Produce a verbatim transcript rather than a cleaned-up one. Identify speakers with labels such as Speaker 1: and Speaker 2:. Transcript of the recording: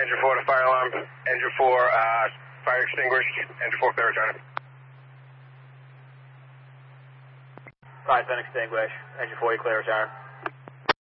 Speaker 1: engine four to fire alarm. Engine four, uh, fire extinguished. Engine four, clear return.
Speaker 2: Fire's been extinguished. Engine four, you clear return.